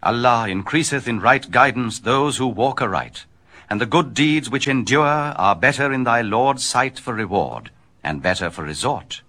Allah increaseth in right guidance those who walk aright, and the good deeds which endure are better in thy Lord's sight for reward, and better for resort.